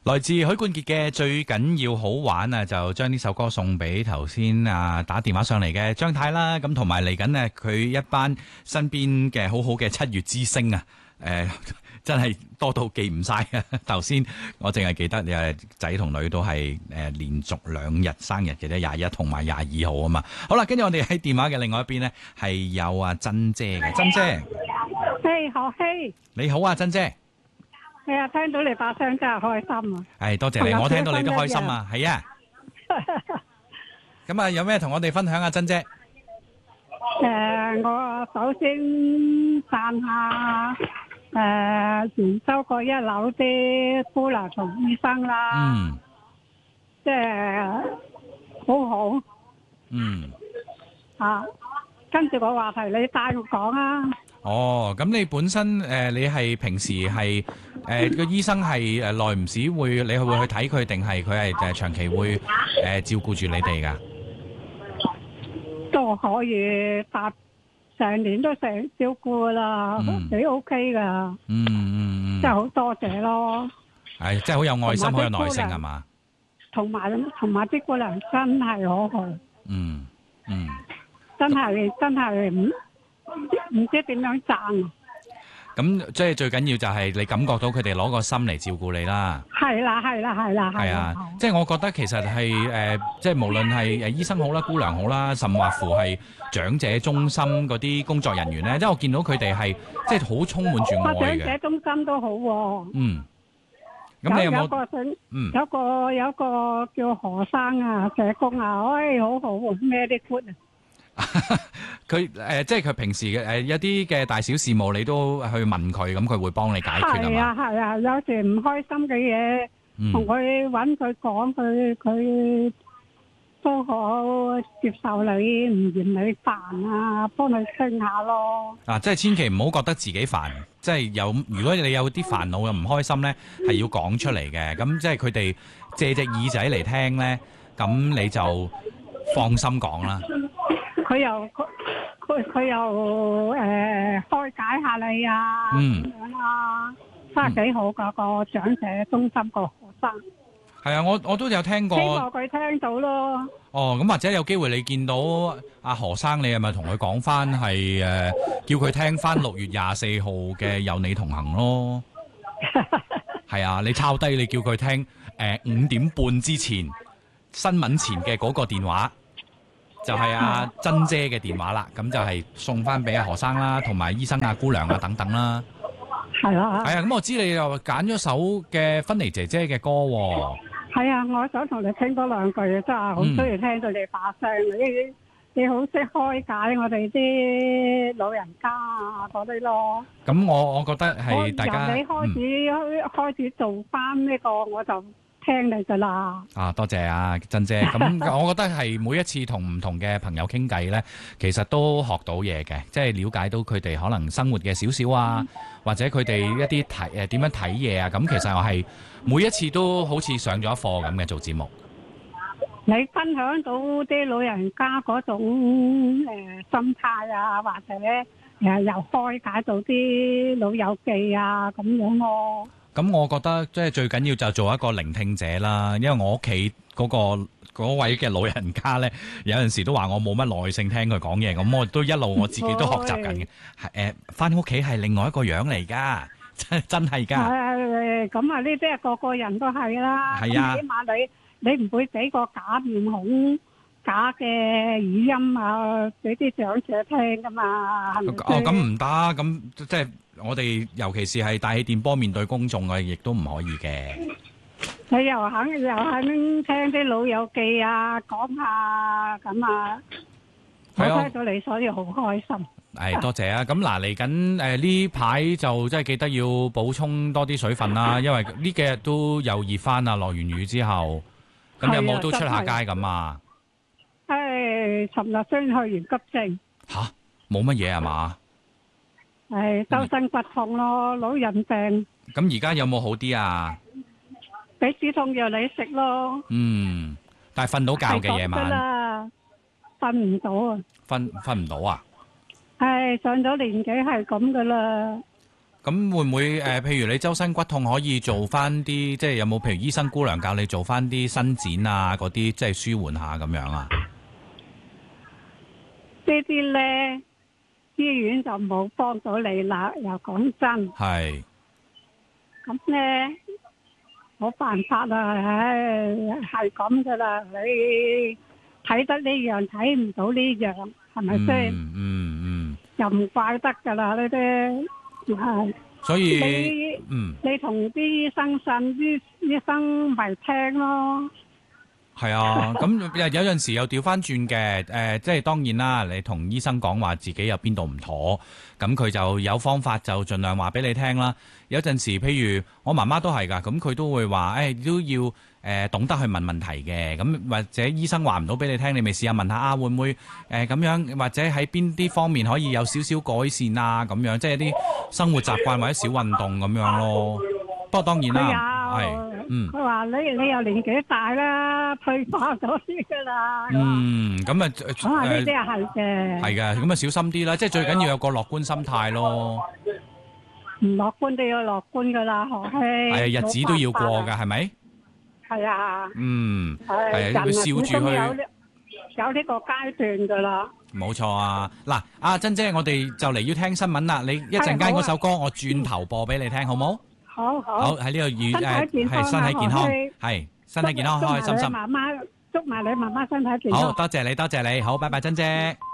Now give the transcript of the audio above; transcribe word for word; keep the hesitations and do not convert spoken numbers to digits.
來自許冠傑嘅最緊要好玩啊，就將呢首歌送俾頭先啊打電話上嚟嘅張太啦，咁同埋嚟緊呢佢一班身邊嘅好好嘅七月之星啊，誒、呃、真係多到記唔晒啊！頭先我淨係記得誒仔同女都係誒連續兩日生日嘅啫，廿一同埋廿二號啊嘛。好啦，跟住我哋喺電話嘅另外一邊呢，係有阿珍姐嘅，珍姐， 嘿，何希， 你好啊，珍姐。 係啊，聽到你把聲真係開心啊！ 係多謝你，我聽到你都開心啊！係啊，咁啊，有咩同我哋分享啊，珍姐？ 誒，我首先讚下誒元州嗰一樓啲姑娘同醫生啦， 嗯， 即係好好嗯， 啊。跟住個話題你帶我講啊。 哦，咁你本身誒、呃，你係平時係誒個醫生係誒耐唔時會，你係會去睇佢，定係佢係誒長期會誒、呃、照顧住你哋噶？ 都可以搭成年都成照顧啦，幾 OK 噶。 嗯嗯嗯， 真係好多謝咯。 係，即係好有愛心，好有耐性係嘛？ 同埋同埋啲姑娘真係好好。 嗯嗯， 真係真係唔唔知點樣讚。 咁即係最緊要就係你感覺到佢哋攞個心嚟照顧你啦。 係啦係啦係啦係啊，即係我覺得其實係誒、呃，即係無論係誒醫生好啦、姑娘好啦，甚或乎係長者中心嗰啲工作人員咧，即係我見到佢哋係即係好充滿住愛嘅。 長者中心都好喎。 嗯。咁你有冇？ 有個想， 嗯， 有個有個叫何生啊，社工啊，哎，好好喎，咩啲 good 啊！ 佢誒、呃，即係佢平時嘅誒一啲嘅大小事務，你都去問佢，咁佢會幫你解決啊嘛。 係啊係啊，有時唔開心嘅嘢，同佢揾佢講，佢佢都好接受你，唔嫌你煩啊，幫你傾下咯。 啊，即係千祈唔好覺得自己煩，即係有如果你有啲煩惱又唔開心咧，係要講出嚟嘅。咁即係佢哋借隻耳仔嚟聽咧，咁你就放心講啦。 佢又佢佢佢又誒、呃、開解下你啊，咁、嗯、樣啊，真係幾好㗎、嗯、個長者中心個學生。係啊，我我都有聽過。 希望佢聽到咯。 哦，咁或者有機會你見到阿何生，你係咪同佢講翻係誒叫佢聽翻六月廿四號嘅有你同行咯？係啊，你抄低你叫佢聽誒五點半之前新聞前嘅嗰個電話。就係阿珍姐嘅電話啦，咁就係送翻俾阿何生啦，同埋醫生啊、姑娘啊等等啦。 係啊， 係啊，咁我知你又揀咗首嘅芬妮姐姐嘅歌喎。 係啊，我想同你傾多兩句啊，真係好中意聽到你把聲，你你好識開解我哋啲老人家啊嗰啲咯。咁我我覺得係大家由你開始、嗯、開始做翻呢個，我就聽你噶啦。啊， 多謝啊，珍姐。咁我覺得係每一次同唔同嘅朋友傾偈呢，其實都學到嘢嘅，即係了解到佢哋可能生活嘅少少啊，嗯、或者佢哋一啲睇誒點樣睇嘢啊。咁其實我係每一次都好似上咗一課咁嘅做節目。 你分享到啲老人家嗰種誒、呃、心態啊，或者誒、呃、又開解到啲老友記啊咁樣咯。 咁我覺得即係最緊要就做一個聆聽者啦，因為我屋企嗰個嗰位嘅老人家呢，有陣時都話我冇乜耐性聽佢講嘢，咁我都一路我自己都學習緊嘅。係誒，翻屋企係另外一個樣嚟噶，真真係噶。 誒，咁啊呢啲啊個個人都係啦。係啊，起碼你你唔會俾個假面孔、假嘅語音啊，俾啲長者聽噶嘛。係咪先？ 哦，咁唔得，咁即係。我哋尤其是係大氣電波面對公眾嘅，亦都唔可以嘅。 你又肯又肯聽啲老友記啊，講下咁啊，我聽到你所以好開心。 係多謝啊！咁嗱嚟緊誒呢排就真係記得要補充多啲水分啦，因為呢幾日都又熱翻啊，落完雨之後，咁有冇都出下街咁啊？ 誒，尋日先去完急症。 吓，冇乜嘢係嘛？ 係周身骨痛咯，老人病。 咁而家有冇好啲啊？ 俾止痛藥你食咯。 嗯，但係瞓到覺嘅夜晚。係咁噶啦， 瞓唔到啊。 瞓瞓唔到啊？ 係上咗年紀係咁噶啦。 咁會唔會誒、呃？譬如你周身骨痛，可以做翻啲，即係有冇譬如醫生姑娘教你做翻啲伸展啊，嗰啲即係舒緩下咁樣啊？ 呢啲咧，醫院就冇幫到你啦。又講真， 係咁咧冇辦法啦，唉，係咁噶啦。你睇得呢樣，睇唔到呢樣，係咪先？ 嗯嗯嗯， 又唔怪得噶啦，呢啲係。 所以你嗯你同啲醫生呻，啲醫生咪聽咯。 係啊，咁有有陣時又調翻轉嘅，誒、呃，即係當然啦，你同醫生講話自己有邊度唔妥，咁佢就有方法就盡量話俾你聽啦。有陣時，譬如我媽媽都係㗎，咁佢都會話，誒、哎、都要誒、呃、懂得去問問題嘅，咁或者醫生話唔到俾你聽，你咪試下問下啊，會唔會誒咁、呃、樣，或者喺邊啲方面可以有少少改善啊，咁樣即係啲生活習慣或者小運動咁樣咯。不過當然啦，係。嗯， 佢話你你又年紀大啦，退化咗啲噶啦。 嗯，咁啊， 咁啊，呢啲係嘅， 係嘅，咁啊小心啲啦，即係最緊要有個樂觀心態咯。 唔樂觀都要樂觀噶啦，何兄。 係啊，日子都要過噶，係咪？ 係啊。嗯。 係啊，要笑住去。 有呢有呢個階段噶啦。 冇錯啊！嗱，阿珍姐，我哋就嚟要聽新聞啦。你一陣間嗰首歌，我轉頭播俾你聽，好冇？ 好好， 好喺呢個預誒係身體健康，係身體健康，開開心心。 媽媽祝埋你媽媽身體健康。 好多謝你，多謝你，好，拜拜，珍姐。